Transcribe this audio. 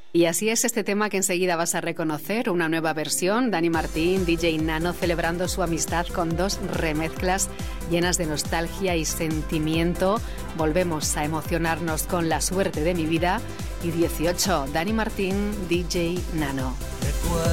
Y así es este tema que enseguida vas a reconocer, una nueva versión, Dani Martín, DJ Nano, celebrando su amistad con dos remezclas llenas de nostalgia y sentimiento. Volvemos a emocionarnos con La suerte de mi vida y 18, Dani Martín, DJ Nano.